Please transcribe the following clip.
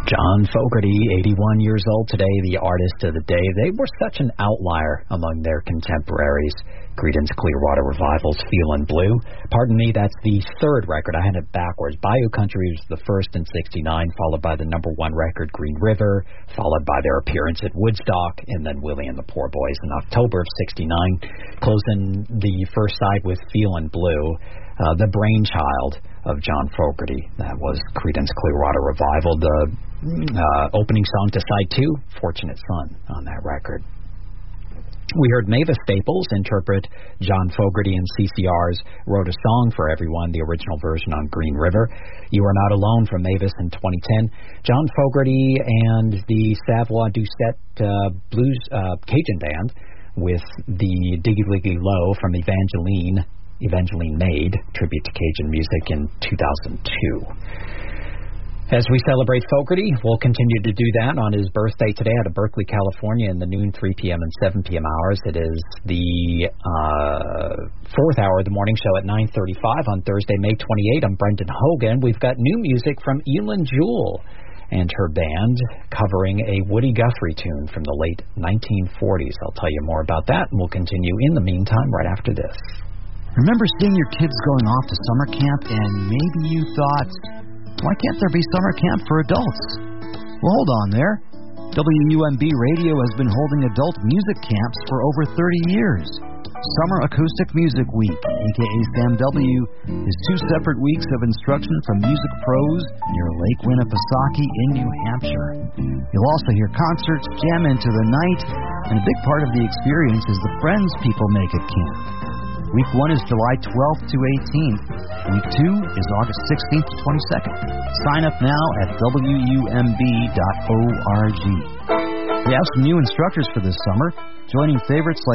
John Fogerty, 81 years old today, the artist of the day. They were such an outlier among their contemporaries. Creedence Clearwater Revival's Feelin' Blue. Pardon me, that's the third record. I had it backwards. Bayou Country was the first in 69, followed by the number one record, Green River, followed by their appearance at Woodstock, and then Willie and the Poor Boys in October of 69. Closing the first side with Feelin' Blue, the brainchild of John Fogerty. That was Creedence Clearwater Revival. The opening song to side 2, Fortunate Son, on that record. We heard Mavis Staples interpret John Fogerty and CCR's Wrote a Song for Everyone, the original version on Green River. You Are Not Alone from Mavis in 2010. John Fogerty and the Savoy Doucette Blues Cajun Band with the Diggy Liggy Low from Evangeline Maid, tribute to Cajun music in 2002. As we celebrate Fogerty, we'll continue to do that on his birthday today out of Berkeley, California in the noon, 3 p.m. and 7 p.m. hours. It is the fourth hour of the morning show at 9:35 on Thursday, May 28. I'm Brendan Hogan. We've got new music from Elin Jewell and her band covering a Woody Guthrie tune from the late 1940s. I'll tell you more about that, and we'll continue in the meantime right after this. Remember seeing your kids going off to summer camp and maybe you thought, why can't there be summer camp for adults? Well, hold on there. WUMB Radio has been holding adult music camps for over 30 years. Summer Acoustic Music Week, a.k.a. SAMW, is 2 separate weeks of instruction from music pros near Lake Winnipesaukee in New Hampshire. You'll also hear concerts, jam into the night, and a big part of the experience is the friends people make at camp. Week 1 is July 12th to 18th. Week 2 is August 16th to 22nd. Sign up now at WUMB.org. We have some new instructors for this summer, joining favorites like